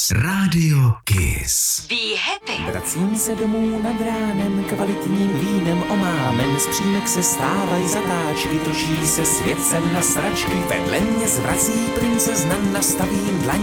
Kiss. Radio Kiss. Be happy. Vracím se domů nad ránem, kvalitním vínem omámen. Z přímek se stávají zatáčky, točí se svět sem na sračky. Vedle mě zvrací princezna, nastavím dlaň